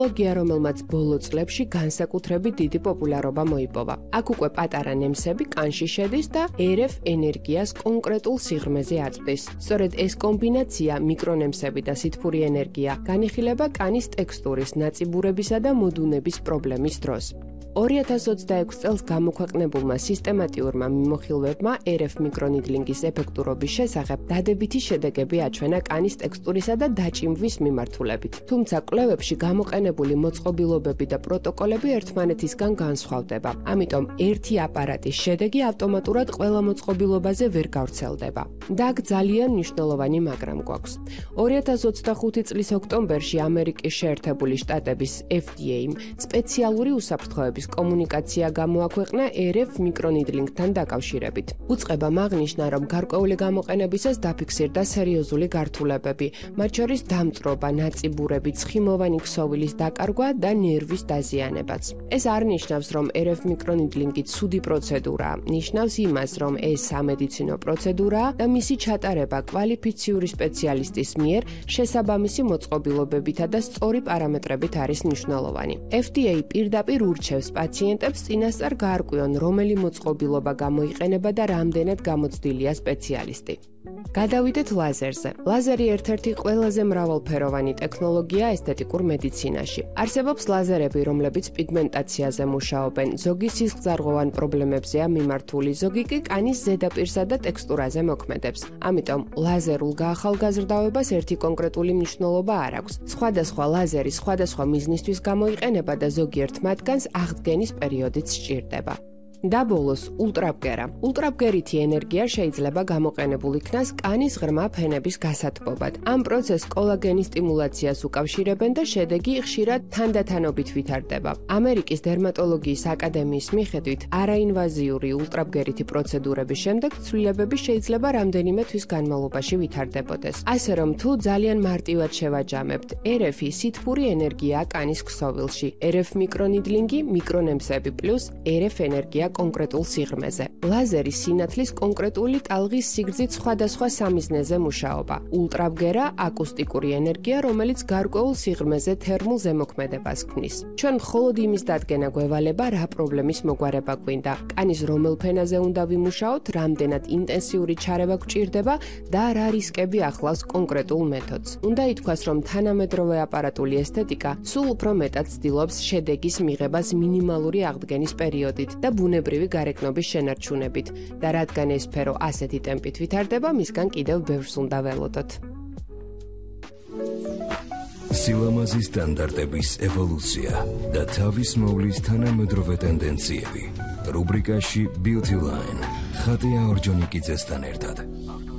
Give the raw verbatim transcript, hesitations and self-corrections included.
ტექნოლოგია, რომელმაც ბოლო წლებში განსაკუთრებით დიდი პოპულარობა მოიპოვა. აქ უკვე პატარა ნემსები კანში შედის და ერევ ენერგიას კონკრეტულ სიღრმეზე აწვდის. სწორედ ეს კომბინაცია მიკრონემსები და სითბური ენერგია განიხილება კანის ტექსტურის, ნაწიბურებისა და მოდუნების პრობლემის დროს. ორი ათას ოცდაექვსი წელს გამოქვეყნებულმა სისტემატიურმა მიმოხილვებმა ერევ მიკრონიდლინგის ეფექტურობის შესახებ დადებითი შედეგები აჩვენა კანის ტექსტურისა და დაჭიმვის მიმართულებით. თუმცა კვლევებში გამოყენებული მოწყობილობები და პროტოკოლები ერთმანეთისგან განსხვავდება. ამიტომ ერთი აპარატის შედეგი ავტომატურად ყველა მოწყობილობაზე ვერ გავრცელდება. და აქ ძალიან მნიშვნელოვანი მაგრამ გვაქვს. ორი ათას ოცდახუთი წლის ოქტომბერში ამერიკის შეერთებული შტატების F D A-მ სპეციალური უსაფრთხოების კომუნიკაცია გამოაქვეყნა ერევ მიკრონიდლინგთან დაკავშირებით. უწყებამ აღნიშნა, რომ გარკვეული გამოყენებისას დაფიქსირდა სერიოზული გართულებები, მათ შორის დამწრობა, ნაწიბურები, ცხიმოვანი ქსოვილის დაკარგვა და ნერვის დაზიანებაც. ეს არ ნიშნავს, რომ ერევ მიკრონიდლინგი ცუდი პროცედურაა, ნიშნავს იმას, რომ ეს სამედიცინო პროცედურაა და მისი ჩატარება კვალიფიციური სპეციალისტის მიერ შესაბამისი მოწყობილობებითა და სწორი პარამეტრებით არის მნიშვნელოვანი. F D A პირდაპირ ურჩევს პაციენტებს წინასწარ გაარკვიონ, რომელი მოწყობილობა გამოიყენება და რამდენად გამოცდილია სპეციალისტი. გადავიდეთ ლაზერზე. ლაზერი ერთ-ერთი ყველაზე მრავალფეროვანი ტექნოლოგია ესთეტიკურ მედიცინაში. არსებობს ლაზერები, რომლებიც პიგმენტაციაზე მუშაობენ, ზოგი სისხლძარღვოვან პრობლემებზეა მიმართული, ზოგი კი კანის ზედაპირსა და ტექსტურაზე მოქმედებს. ამიტომ ლაზერულ გაახალგაზრდავებას ერთი კონკრეტული მნიშვნელობა არ აქვს. სხვადასხვა ლაზერი სხვადასხვა მიზნისთვის გამოიყენება და ზოგიერთ მათგანს აღდგენის პერიოდიც სჭირდება. და ბოლოს ულტრაბგერა. ულტრაბგერითი ენერგია შეიძლება გამოყენებულ იქნას კანის ღრმა ფენების გასათბობად. ამ პროცესს კოლაგენის სტიმულაციას უკავშირებენ და შედეგი ხშირად თანდათანობით ვითარდება. ამერიკის დერმატოლოგიის აკადემიის მიხედვით, არაინვაზიური ულტრაბგერითი პროცედურების შემდეგ ცვლილებები შეიძლება რამდენიმე თვის განმავლობაში ვითარდებოდეს. ასე რომ თუ ძალიან მარტივად შევაჯამებთ, ერევი სითბური ენერგია კანის ქსოვილში, ერევ მიკრონიდლინგი მიკრონემსები პლუს ერევ ენერგია კონკრეტულ სიღრმეზე. ლაზერი სინათლის კონკრეტული ტალღის სიგრძით სხვადასხვა სამიზნეზე მუშაობა. ულტრაბგერა აკუსტიკური ენერგია, რომელიც გარკვეულ სიღრმეზე თერმულ ზემოქმედებას ქმნის. ჩვენ მხოლოდ იმის დადგენა გვევალება, რა პრობლემის მოგვარება გვინდა, კანის რომელ ფენაზე უნდა ვიმუშაოთ, რამდენად ინტენსიური ჩარევა გვჭირდება და რა რისკები ახლავს კონკრეტულ მეთოდს. უნდა ითქვას, რომ თანამედროვე აპარატული ესთეტიკა სულ უფრო მეტად ცდილობს შედეგის მიღებას მინიმალური აღდგენის პერიოდით და ბუნებრივი გარეკნობის შენარჩუნებით და რადგან ეს სფერო ასეთი ტემპით ვითარდება, მისგან კიდევ ბევრს უნდა ველოდოთ. სილამაზის სტანდარტების ევოლუცია და თავის მოვლის თანამედროვე ტენდენციები. რუბრიკაში Beauty Line ხატია ორჯონიკიძესთან ერთად.